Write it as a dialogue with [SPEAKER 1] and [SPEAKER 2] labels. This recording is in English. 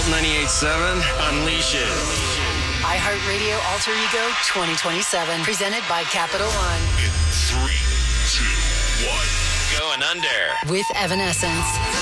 [SPEAKER 1] Alt 98.7, unleash it.
[SPEAKER 2] iHeartRadio Alter Ego 2027, presented by Capital One.
[SPEAKER 3] In 3, 2, 1.
[SPEAKER 1] Going under.
[SPEAKER 2] With Evanescence.